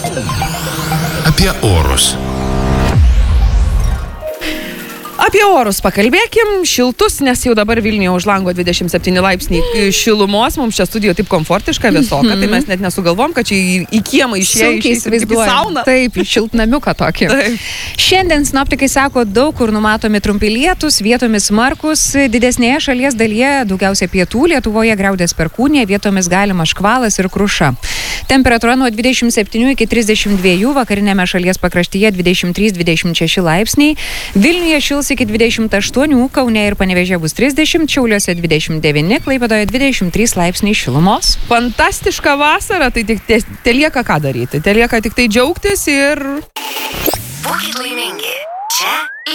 Apie orus. Apie orus pakalbėkim, šiltus, nes jau dabar Vilniuje už lango 27 laipsniai šilumos, mums čia studijoje taip komfortiška, vėsoka, tai mes net nesugalvom, kad čia į kiemą išėjai kaip į sauną. Taip, į šiltnamiuką tokį. Taip. Šiandien sinoptikai sako, daug kur numatomi trumpi lietūs, vietomis smarkus, didesnėje šalies dalyje, daugiausia pietų Lietuvoje griaudės perkūnija, vietomis galima škvalas ir kruša. Temperatūra nuo 27 iki 32, vakarinėme šalies pakraštyje 23-26 laipsniai, Vilniuje šils iki 28, Kaune ir Panevėžyje bus 30, Šiauliuose 29, Klaipėdoje 23 laipsniai šilumos. Fantastiška vasara, tai tik telieka ką daryti, telieka tik tai džiaugtis ir... Būkit laimingi. Čia